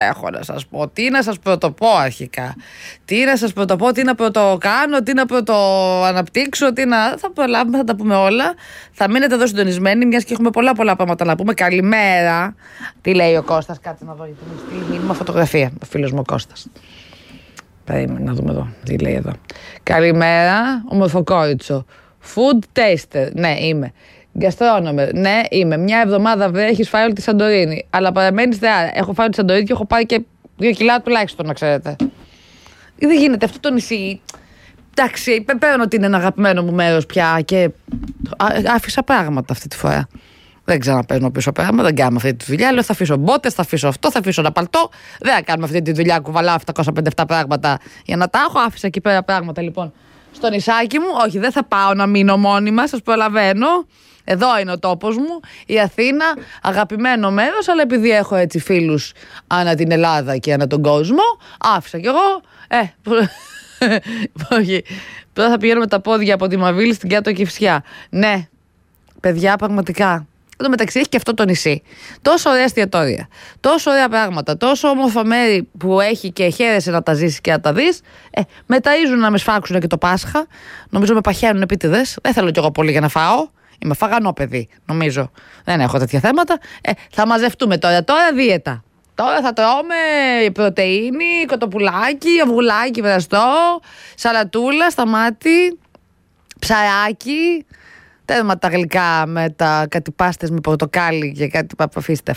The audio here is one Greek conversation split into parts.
έχω να σας πω, τι να σας πρωτοπώ αρχικά, τι να σας πρωτοπώ, τι να πρωτοκάνω, τι να πρωτοαναπτύξω, θα προλάβουμε, θα τα πούμε όλα. Θα μείνετε εδώ συντονισμένοι, μιας και έχουμε πολλά πράγματα να πούμε. Καλημέρα. Τι λέει ο Κώστας, κάτσε να δω, γιατί μου στείλει μήνυμα φωτογραφία ο φίλος μου ο Κώστας. Περίμενε να δούμε εδώ, τι λέει εδώ. Καλημέρα, ομορφοκόριτσο. Food taster, ναι είμαι. Γκαστρόνομερ, ναι είμαι. Μια εβδομάδα έχεις φάει όλη τη Σαντορίνη. Αλλά παραμένεις θεά. Έχω φάει τη Σαντορίνη και έχω πάρει και 2 κιλά τουλάχιστον, να ξέρετε. Δεν γίνεται αυτό το νησί. Εντάξει, πέραν ότι είναι ένα αγαπημένο μου μέρος πια και άφησα πράγματα αυτή τη φορά. Δεν ξαναπαίρνω πίσω πράγματα, δεν κάνουμε αυτή τη δουλειά. Λέω θα αφήσω μπότες, θα αφήσω αυτό, θα αφήσω ένα παλτό. Δεν θα κάνουμε αυτή τη δουλειά, κουβαλάω 757 πράγματα για να τα έχω. Άφησα εκεί πέρα πράγματα λοιπόν στο νησάκι μου. Όχι, δεν θα πάω να μείνω μόνιμα, σας προλαβαίνω. Εδώ είναι ο τόπος μου, η Αθήνα, αγαπημένο μέρος, αλλά επειδή έχω έτσι φίλους ανά την Ελλάδα και ανά τον κόσμο, άφησα κι εγώ. Όχι. Τώρα θα πηγαίνω με τα πόδια από τη Μαβίλη στην Κάτω Κηφισιά. Ναι, παιδιά, πραγματικά. Εν τω μεταξύ έχει και αυτό το νησί. Τόσο ωραία εστιατόρια, τόσο ωραία πράγματα, τόσο όμορφα μέρη που έχει και χαίρεσαι να τα ζήσεις και να τα δεις. Με ταΐζουν να με σφάξουν και το Πάσχα. Νομίζω με παχαίνουν επίτηδες. Δεν θέλω κι εγώ πολύ για να φάω. Είμαι φαγανό παιδί, νομίζω. Δεν έχω τέτοια θέματα. Θα μαζευτούμε τώρα δίαιτα. Τώρα θα τρώμε πρωτεΐνη, κοτοπουλάκι, αυγουλάκι βραστό, σαλατούλα, σταμάτη, ψαράκι. Τέρμα τα γλυκά με κάτι πάστες με πορτοκάλι και κάτι αφήστε.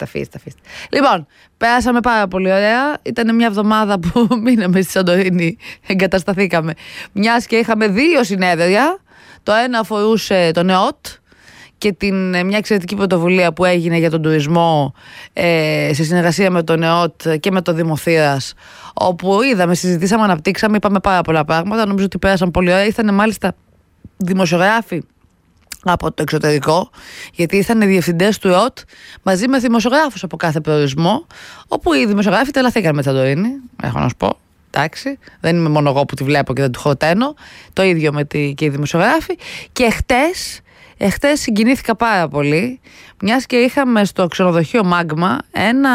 Λοιπόν, πέρασαμε πάρα πολύ ωραία. Ήταν μια εβδομάδα που μείναμε στη Σαντορίνη, εγκατασταθήκαμε. Μιας και είχαμε 2 συνέδρια. Το ένα αφορούσε τον ΕΟΤ και μια εξαιρετική πρωτοβουλία που έγινε για τον τουρισμό σε συνεργασία με τον ΕΟΤ και με το Δημοθήρας, όπου συζητήσαμε, αναπτύξαμε, είπαμε πάρα πολλά πράγματα. Νομίζω ότι πέρασαν πολύ ωραία. Ήρθαν μάλιστα δημοσιογράφοι από το εξωτερικό, γιατί ήρθαν οι διευθυντές του ΕΟΤ μαζί με δημοσιογράφους από κάθε προορισμό, όπου οι δημοσιογράφοι τρελαθήκαν με τη Σαντορίνη, έχω να σου πω. Εντάξει, δεν είμαι μόνο εγώ που τη βλέπω και δεν του χορταίνω. Το ίδιο και οι δημοσιογράφοι. Και εχθές συγκινήθηκα πάρα πολύ, μιας και είχαμε στο ξενοδοχείο Μάγμα ένα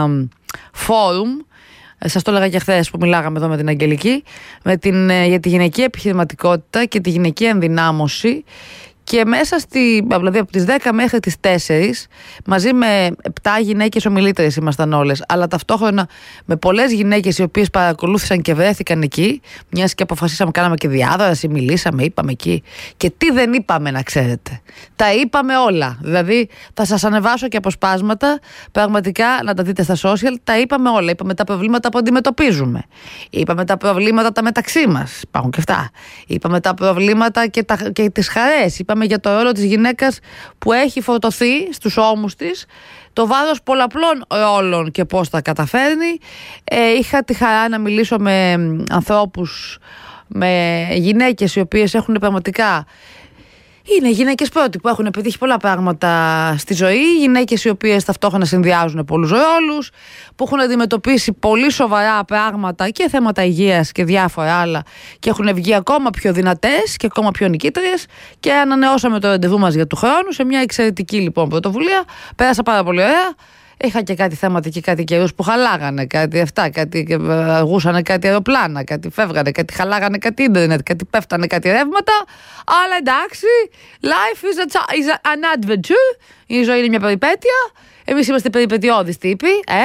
φόρουμ. Σας το έλεγα και χθες που μιλάγαμε εδώ με την Αγγελική, για τη γυναικεία επιχειρηματικότητα και τη γυναικεία ενδυνάμωση. Και μέσα δηλαδή από τις 10 μέχρι τις 4, μαζί με 7 γυναίκες ομιλήτρες ήμασταν όλες, αλλά ταυτόχρονα με πολλές γυναίκες οι οποίες παρακολούθησαν και βρέθηκαν εκεί, μιας και αποφασίσαμε, κάναμε και διάδραση, μιλήσαμε, είπαμε εκεί. Και τι δεν είπαμε, να ξέρετε. Τα είπαμε όλα. Δηλαδή θα σας ανεβάσω και αποσπάσματα, πραγματικά να τα δείτε στα social. Τα είπαμε όλα. Είπαμε τα προβλήματα που αντιμετωπίζουμε. Είπαμε τα προβλήματα τα μεταξύ μας. Υπάρχουν και αυτά. Είπαμε τα προβλήματα και τις χαρές. Είπαμε για το ρόλο της γυναίκας που έχει φορτωθεί στους ώμους της το βάρος πολλαπλών ρόλων και πώς τα καταφέρνει. Είχα τη χαρά να μιλήσω με ανθρώπους, με γυναίκες οι οποίες έχουν πραγματικά... Είναι γυναίκες πρώτοι που έχουν πετύχει πολλά πράγματα στη ζωή, γυναίκες οι οποίες ταυτόχρονα συνδυάζουν πολλούς ρόλους, που έχουν αντιμετωπίσει πολύ σοβαρά πράγματα και θέματα υγείας και διάφορα άλλα και έχουν βγει ακόμα πιο δυνατές και ακόμα πιο νικήτριες, και ανανεώσαμε το ραντεβού μας για του χρόνου σε μια εξαιρετική λοιπόν πρωτοβουλία. Πέρασα πάρα πολύ ωραία. Είχα και κάτι θέματα και κάτι καιρούς που χαλάγανε, κάτι αυτά, κάτι αργούσανε κάτι αεροπλάνα, κάτι φεύγανε, κάτι χαλάγανε κάτι ίντερνετ, κάτι πέφτανε κάτι ρεύματα. Αλλά εντάξει, life is an adventure. Η ζωή είναι μια περιπέτεια. Εμείς είμαστε περιπετειώδεις τύποι,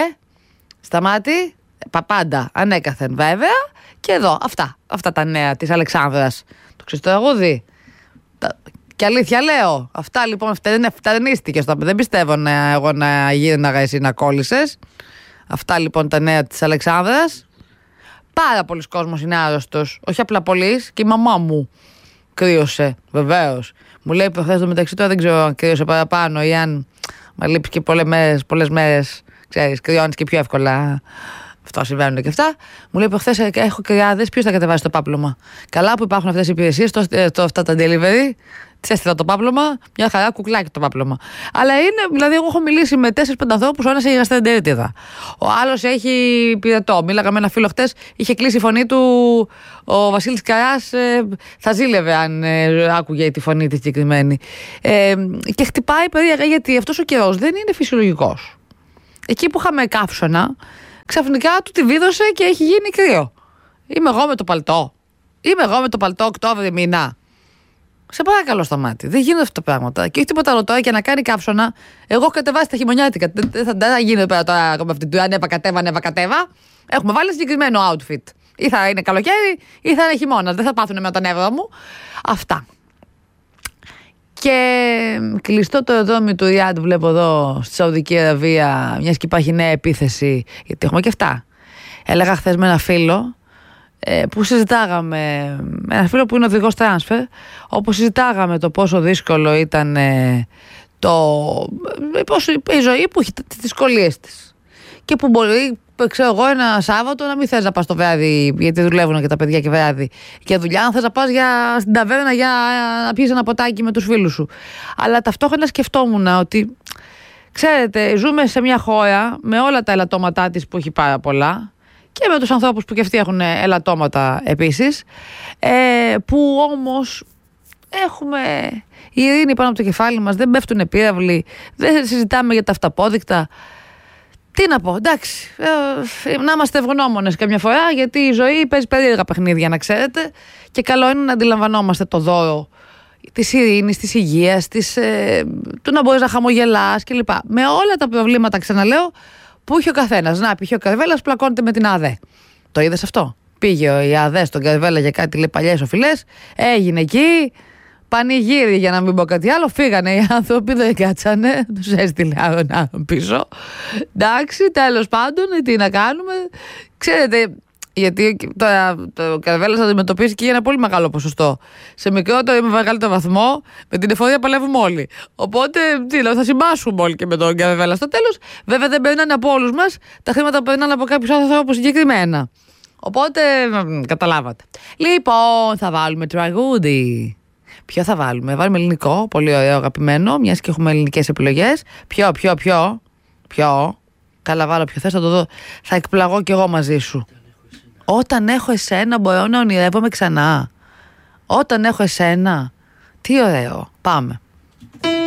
σταμάτη, πάντα, ανέκαθεν βέβαια. Και εδώ, αυτά τα νέα της Αλεξάνδρας. Το ξέρεις το τραγούδι? Και αλήθεια λέω, αυτά λοιπόν φτερνίστηκες. Δεν πιστεύω εγώ να γύρναγα εσύ να κόλλησες. Αυτά λοιπόν τα νέα της Αλεξάνδρας. Πάρα πολλοί κόσμος είναι άρρωστος. Όχι απλά πολλοί, και η μαμά μου κρύωσε, βεβαίως. Μου λέει προχθές το μεταξύ, τώρα δεν ξέρω αν κρύωσε παραπάνω ή αν μα λείπει και πολλές μέρες, ξέρεις, κρυώνεις και πιο εύκολα. Αυτό συμβαίνουν και αυτά. Μου λέει προχθές, έχω κρυάδες, ποιος θα κατεβάσει το πάπλωμα? Καλά που υπάρχουν αυτές οι υπηρεσίες, αυτά τα delivery. Της έστειλα το πάπλωμα, μια χαρά, κουκλάκι το πάπλωμα. Αλλά είναι, δηλαδή, εγώ έχω μιλήσει με 4-5 ανθρώπους, ο ένας έχει γαστρεντερίτιδα. Ο άλλος έχει πυρετό. Μίλαγα με ένα φίλο χτες, είχε κλείσει η φωνή του. Ο Βασίλης Καράς θα ζήλευε αν άκουγε τη φωνή τη συγκεκριμένη. Και χτυπάει περίεργα, γιατί αυτός ο καιρός δεν είναι φυσιολογικός. Εκεί που είχαμε καύσωνα, Ξαφνικά του τη βίδωσε και έχει γίνει κρύο. Είμαι εγώ με το παλτό. Οκτώβρη μήνα. Σε παρακαλώ, σταμάτη. Δεν γίνονται αυτά τα πράγματα. Και όχι τίποτα άλλο τώρα και να κάνει κάψωνα. Εγώ έχω κατεβάσει τα χειμωνιάτικα. Δεν θα γίνει πέρα τώρα με αυτή του ανέβα κατέβα. Έχουμε βάλει συγκεκριμένο outfit. Ή θα είναι καλοκαίρι ή θα είναι χειμώνα. Δεν θα πάθουν με τον εύρο μου. Αυτά. Και κλειστό το αεροδρόμιο του Ριάντ, βλέπω εδώ στη Σαουδική Αραβία, μιας και υπάρχει νέα επίθεση. Γιατί έχουμε και αυτά. Έλεγα χθες με ένα φίλο που συζητάγαμε, ένα φίλο που είναι οδηγός τράνσφερ, όπου συζητάγαμε το πόσο δύσκολο ήταν η ζωή που έχει τις δυσκολίες της. Και που μπορεί, ξέρω εγώ, ένα Σάββατο να μην θες να πας το βράδυ, γιατί δουλεύουν και τα παιδιά και βράδυ για δουλειά, αν θες να πας στην ταβέρνα για να πιεις ένα ποτάκι με τους φίλους σου. Αλλά ταυτόχρονα σκεφτόμουν ότι, ξέρετε, ζούμε σε μια χώρα με όλα τα ελαττώματά της που έχει πάρα πολλά και με τους ανθρώπους που και αυτοί έχουν ελαττώματα επίσης, που όμως έχουμε ειρήνη πάνω από το κεφάλι μας, δεν πέφτουν πύραυλοι, δεν συζητάμε για τα αυταπόδεικτα. Τι να πω, εντάξει, να είμαστε ευγνώμονες καμιά φορά, γιατί η ζωή παίζει περίεργα παιχνίδια, να ξέρετε, και καλό είναι να αντιλαμβανόμαστε το δώρο της ειρήνης, της υγείας, του να μπορείς να χαμογελάς κλπ. Με όλα τα προβλήματα, ξαναλέω, που είχε ο καθένας. Να, πήγε ο Καρβέλας, πλακώνεται με την ΑΔΕ. Το είδες αυτό? Πήγε η ΑΔΕ στον Καρβέλα για κάτι, λέει, παλιές οφειλές, έγινε εκεί. Πανηγύρι, για να μην πω κάτι άλλο. Φύγανε οι άνθρωποι, δεν κάτσανε. Τους έστειλε άλλον πίσω. Εντάξει, τέλος πάντων, τι να κάνουμε. Ξέρετε, γιατί τώρα το Καρβέλας αντιμετωπίσει και για ένα πολύ μεγάλο ποσοστό. Σε μικρότερο ή με μεγαλύτερο βαθμό, με την εφορία παλεύουμε όλοι. Οπότε, θα συμπάσχουμε όλοι και με τον Καρβέλα στο τέλος. Βέβαια, δεν περνάνε από όλους μας. Τα χρήματα περνάνε από κάποιους άνθρωπους συγκεκριμένα. Οπότε, καταλάβατε. Λοιπόν, θα βάλουμε τραγούδι. Ποιο θα βάλουμε? Βάλουμε ελληνικό, πολύ ωραίο, αγαπημένο, μιας και έχουμε ελληνικές επιλογές. Ποιο? Καλά, βάλω ποιο θες, θα το δω. Θα εκπλαγώ κι εγώ μαζί σου. Όταν έχω εσένα μπορώ να ονειρεύομαι ξανά. Όταν έχω εσένα. Τι ωραίο. Πάμε.